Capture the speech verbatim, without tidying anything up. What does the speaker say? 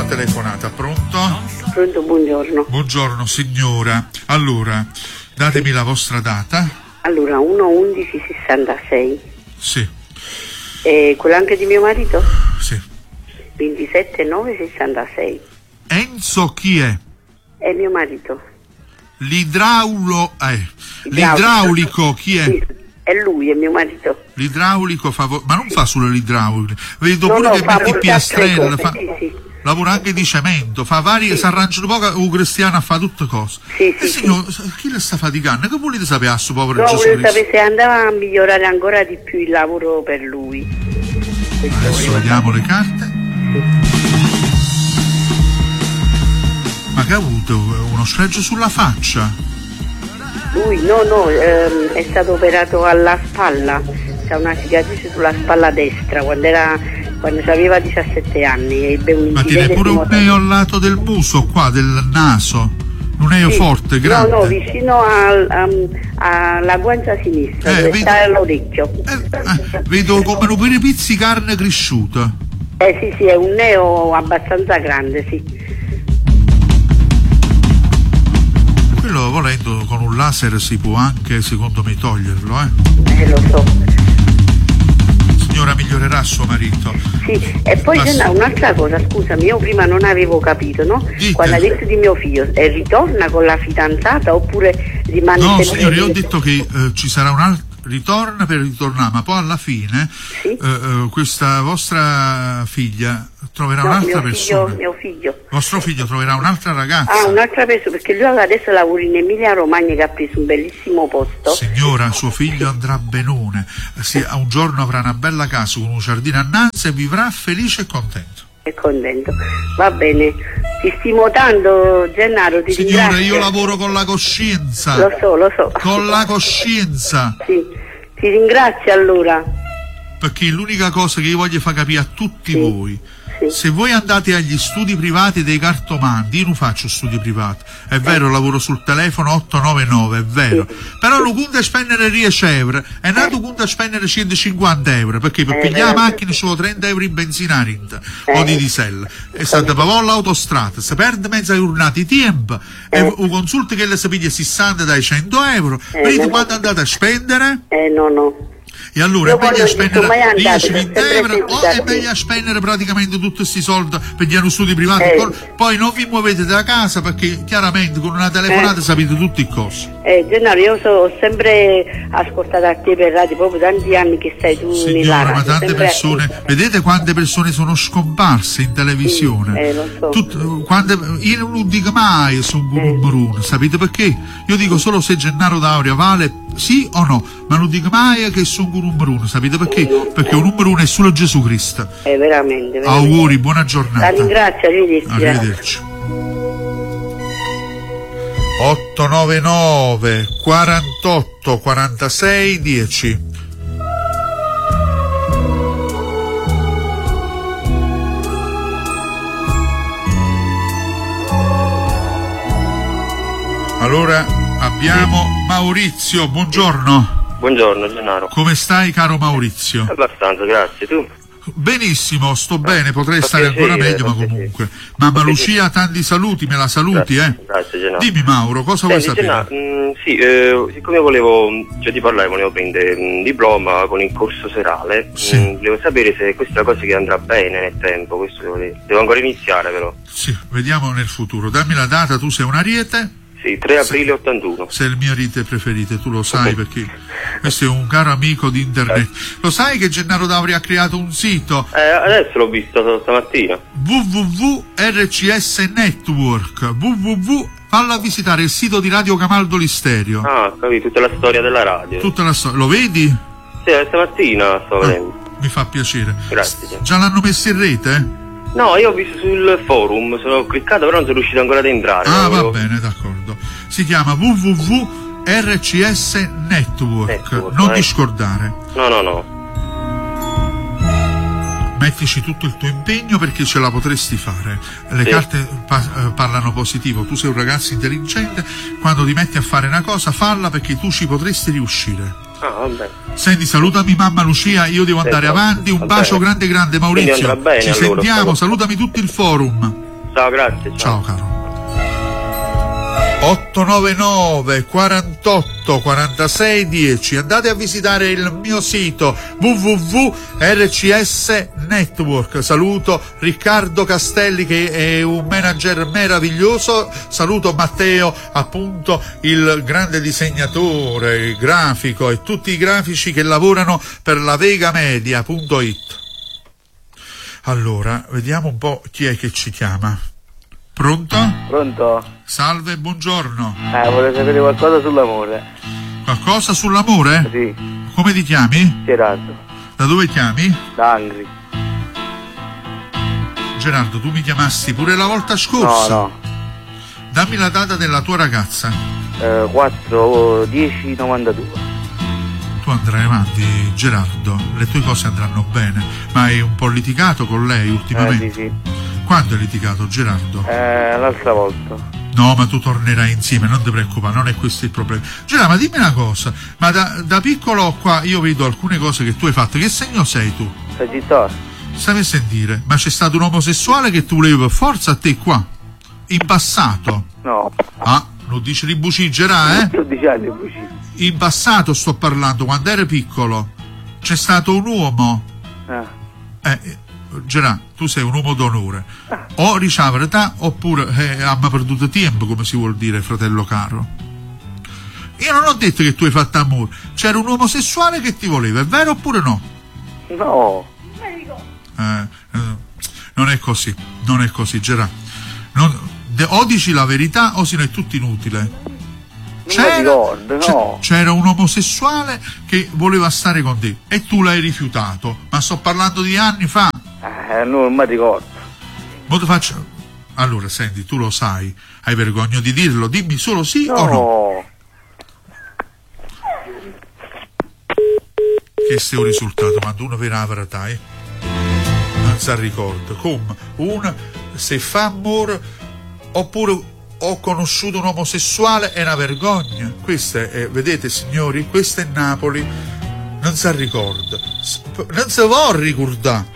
telefonata. Pronto? Pronto, buongiorno. Buongiorno signora. Allora, datemi la vostra data. Allora, uno undici sessantasei. Sì. E quello anche di mio marito? Sì. ventisette nove sessantasei. Enzo chi è? È mio marito. L'idraulo eh. L'idraulico chi è? Sì, è lui, è mio marito. L'idraulico fa vo- ma non fa solo l'idraulico, vedo No, pure no, che fa mette il molte piastrello, altre fa... cose, sì, sì. lavora anche di cemento, fa vari, Sì. si arrangia un po' un cristiano a fare tutte cose. Sì, E sì, signor, chi le sta faticando? Che volete sapere a suo povero No, Gesù volevo Cristo? sapere se andava a migliorare ancora di più il lavoro per lui. Adesso vediamo le carte. Ma che ha avuto? Uno sfregio sulla faccia? Lui, no, no, ehm, è stato operato alla spalla. C'ha una cicatrice sulla spalla destra quando era quando aveva diciassette anni. Ebbe un Ma tiene incidente pure di un moto- neo al lato del muso qua, del naso. Un neo Sì. forte, grande. No, no, vicino al- am- alla guancia sinistra, Eh, dove vedo- sta l'orecchio. Eh, eh, vedo come un per pizzi carne cresciuta. Eh sì, sì, è un neo abbastanza grande, sì. Quello volendo con un laser si può anche, secondo me, toglierlo, eh. Eh, lo so. Signora, migliorerà suo marito. Sì, e poi Ma c'è sì. una- un'altra cosa, scusami, io prima non avevo capito, no? Dite. Quando ha detto di mio figlio, eh, ritorna con la fidanzata oppure rimane No, sempre... signore, io ho detto che eh, ci sarà un altro ritorno per ritornare, ma poi alla fine Sì. eh, eh, questa vostra figlia troverà No, un'altra mio figlio, persona. mio figlio. Vostro figlio troverà un'altra ragazza. Ah, un'altra persona, perché lui adesso lavora in Emilia Romagna che ha preso un bellissimo posto. Signora, suo figlio andrà benone. Sì, un giorno avrà una bella casa con un giardino annanzi e vivrà felice e contento. È contento. Va bene. Ti stimo tanto, Gennaro, ti Signora, ringrazio. io lavoro con la coscienza. Lo so, lo so. Con la coscienza. Sì. Ti ringrazio allora. Perché l'unica cosa che io voglio far capire a tutti Sì. voi, Sì. se voi andate agli studi privati dei cartomanti, io non faccio studi privati, è vero, lavoro sul telefono otto nove nove, è vero, Sì. però lo conta spendere dieci euro, è nato conta spendere centocinquanta euro, perché per Eh, pigliare la vero. macchina ci vuole trenta euro in benzina rint, o Eh. di diesel, e sta da pavò l'autostrada, si perde mezza giornata di tempo, e Eh. un consulto che le si piglia sessanta dai cento euro, Eh, vedete ma- quando andate a spendere? Eh, no, no. E allora Io è meglio quando ci sono mai spendere andata, dieci sono venti sempre euro o seguita è qui. meglio spendere praticamente tutti questi soldi per gli studi privati, Eh. poi- poi non vi muovete da casa perché chiaramente con una telefonata Eh. sapete tutti i cosi. Eh, Gennaro, io so, ho sempre ascoltato a te per radio, proprio tanti anni che stai tu nella Signora, radio. ma tante sempre persone, attiva. vedete quante persone sono scomparse in televisione? Sì, eh, lo so. Tut- quante- io non dico mai sono un Eh. numero uno, sapete perché? Io dico solo se Gennaro D'Auria vale sì o no, ma non dico mai che sono un numero uno, sapete perché? Perché un numero uno è solo Gesù Cristo. Eh, veramente, veramente. Auguri, buona giornata. La ringrazio, arrivederci. Arrivederci. otto nove nove quarantotto quarantasei dieci. Allora abbiamo Maurizio, buongiorno. Buongiorno Gennaro. Come stai, caro Maurizio? Abbastanza, grazie. Tu? Benissimo, sto bene, potrei fa stare ancora piacere, meglio, ma fa piacere. comunque. Mamma Fa Lucia, tanti saluti, me la saluti, Grazie, eh? grazie, Gennaro. Dimmi Mauro, cosa vuoi Senti, sapere? Gennaro, mh, sì, eh, siccome volevo, cioè ti parlare, volevo prendere un diploma con il corso serale, Sì. mh, volevo sapere se questa è una cosa che andrà bene nel tempo, questo devo, dire. Devo ancora iniziare però. Sì, vediamo nel futuro. Dammi la data, tu sei un ariete? Sì, tre aprile ottantuno. Sei il mio ariete preferito, tu lo sai perché questo è un caro amico di internet. Lo sai che Gennaro D'Auria ha creato un sito Eh, adesso l'ho visto stamattina. w w w punto r c s network w w w Falla visitare il sito di Radio Camaldo Listerio. Ah, capito, tutta la storia della radio. Tutta la storia. Lo vedi? Sì, stamattina sto vedendo. Ah, mi fa piacere. Grazie. Gennaro. Già l'hanno messo in rete? No, io ho visto sul forum, sono cliccato però non sono riuscito ancora ad entrare. Ah, va Volevo- bene, d'accordo. Si chiama w w w punto r c s network. Network, Non eh. discordare. No, no, no. Mettici tutto il tuo impegno perché ce la potresti fare. Le Sì. carte pa- eh, parlano positivo. Tu sei un ragazzo intelligente. Quando ti metti a fare una cosa, falla perché tu ci potresti riuscire. Ah, vabbè. Senti, salutami mamma Lucia, io devo andare Sì, avanti. Un va bacio bene. grande grande Quindi Maurizio. andrà bene, Ci allora, sentiamo, stavo- salutami tutto il forum. Ciao, grazie. Ciao, ciao caro. otto nove nove quarantotto quarantasei dieci. Andate a visitare il mio sito w w w punto r c s network. Saluto Riccardo Castelli che è un manager meraviglioso, saluto Matteo, appunto il grande disegnatore, il grafico e tutti i grafici che lavorano per la vegamedia punto it. Allora, vediamo un po' chi è che ci chiama. Pronto? Pronto? Salve, buongiorno. Eh, vorrei sapere qualcosa sull'amore. Qualcosa sull'amore? Sì. Come ti chiami? Gerardo. Da dove chiami? Da Angri. Gerardo, tu mi chiamasti pure la volta scorsa? No, no. Dammi la data della tua ragazza. Eh, quattro dieci novantadue. Tu andrai avanti, Gerardo, le tue cose andranno bene, ma hai un po' litigato con lei ultimamente? Eh, sì, sì. Quando hai litigato, Gerardo? Eh, l'altra volta. No, ma tu tornerai insieme, non ti preoccupare, non è questo il problema. Gerardo, ma dimmi una cosa, ma da, da piccolo qua io vedo alcune cose che tu hai fatto, che segno sei tu? Sagittario. Stavi a sentire, ma c'è stato un omosessuale che tu volevi per forza a te qua? In passato? No. Ah, non dici di buciggerà, eh? dodici anni buci. In passato sto parlando, quando eri piccolo. C'è stato un uomo. Ah. Eh, Gerà, tu sei un uomo d'onore. O ricevere te, oppure eh, abbiamo perduto tempo, come si vuol dire, fratello caro. Io non ho detto che tu hai fatto amore. C'era un omosessuale che ti voleva, è vero oppure no? No. Eh, eh, non è così, non è così, Gerà. Non, de, o dici la verità o se no è tutto inutile. C'era, ricordo, no. c'era un omosessuale che voleva stare con te e tu l'hai rifiutato, ma sto parlando di anni fa. Eh, non mi ricordo. Mo ti faccio... Allora, senti, tu lo sai, hai vergogna di dirlo, dimmi solo sì No. o no. Che sia un risultato quando uno vede la verità, eh? Non si ricorda. Come? Uno se fa amore oppure ho conosciuto un omosessuale è una vergogna. Questa è, vedete signori, questa è Napoli, non si ricorda, non si vuole ricordare.